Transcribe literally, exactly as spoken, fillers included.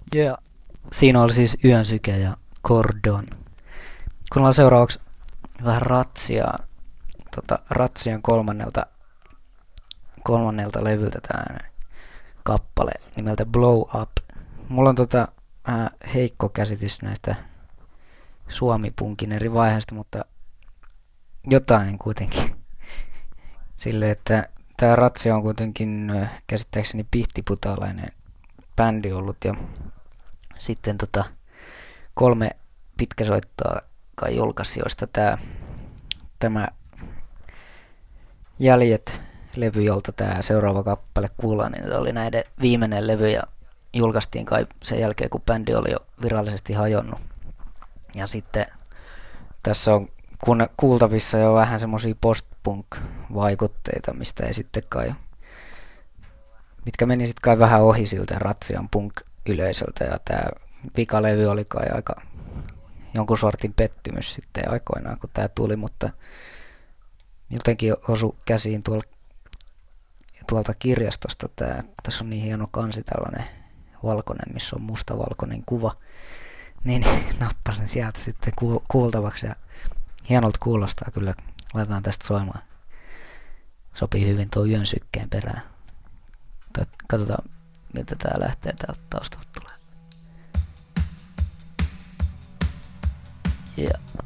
Yeah. Siinä oli siis Yön syke ja Cordon. Kuunnellaan seuraavaksi vähän Ratsia. Tota, Ratsian kolmannelta, kolmannelta levyltä tää kappale nimeltä Blow Up. Mulla on tota vähän heikko käsitys näistä suomipunkin eri vaiheista, mutta jotain kuitenkin. Silleen, että tää Ratsia on kuitenkin käsittääkseni pihtiputaalainen bändi ollut ja sitten tota kolme pitkäsoittoa kai julkaisi, joista tää, tämä Jäljet-levy, jolta tää seuraava kappale kuullaan, niin oli näiden viimeinen levy ja julkaistiin kai sen jälkeen, kun bändi oli jo virallisesti hajonnut. Ja sitten tässä on kuultavissa jo vähän semmosia post-punk-vaikutteita, mistä ei sitten kai, mitkä meni sitten kai vähän ohi siltä Ratsian punk-yleisöltä, ja tää vikalevy oli kai aika jonkun sortin pettymys sitten aikoinaan, kun tää tuli, mutta jotenkin osu käsiin tuol, tuolta kirjastosta tää, tässä on niin hieno kansi, tällainen valkoinen, missä on mustavalkoinen kuva, niin nappasin sieltä sitten kuultavaksi ja hienolta kuulostaa kyllä, laitetaan tästä soimaan. Sopii hyvin tuo Yön sykkeen perään. Katsotaan miltä tää lähtee täältä taustalta tulee. Yeah.